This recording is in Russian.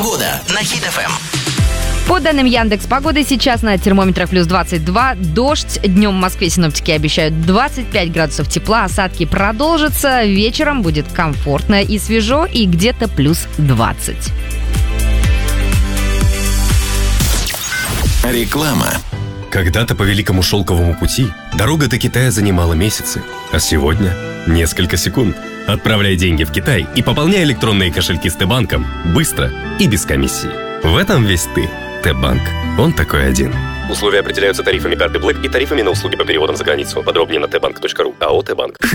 Погода на Хит FM. По данным Яндекс.Погоды, сейчас на термометрах плюс 22, дождь. Днем в Москве синоптики обещают 25 градусов тепла, осадки продолжатся. Вечером будет комфортно и свежо, и где-то плюс 20. Реклама. Когда-то по Великому Шелковому пути дорога до Китая занимала месяцы, а сегодня несколько секунд. Отправляй деньги в Китай и пополняй электронные кошельки с Т-банком быстро и без комиссии. В этом весь ты. Т-банк. Он такой один. Условия определяются тарифами карты Black и тарифами на услуги по переводам за границу. Подробнее на tbank.ru. АО Т-банк.